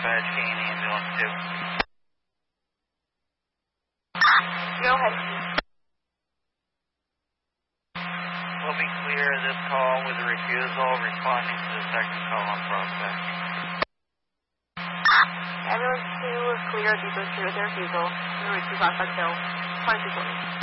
dispatch, Kane ambulance 2. Go ahead. We'll be clear of this call with a refusal, responding to the second call on Prospect. Ambulance 2 is clear due to a refusal. We will receive Alpha Kill. 2240.